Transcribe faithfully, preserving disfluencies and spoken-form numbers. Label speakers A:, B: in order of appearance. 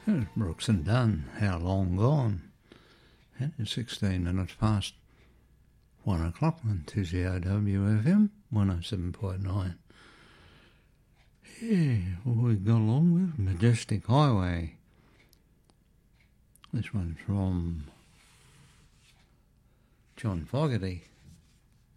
A: There's Brooks and Dunn, How Long Gone? And it's sixteen minutes past one o'clock on two Z O W F M, one oh seven point nine. Yeah, we got along with Majestic Highway. This one's from John Fogerty.